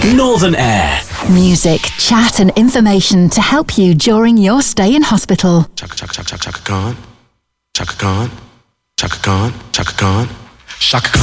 Northern Air. Music, chat and information to help you during your stay in hospital. Chaka Chaka Chaka Chaka Khan. Chaka Khan. Chaka Khan. Chaka Khan. Chaka Khan.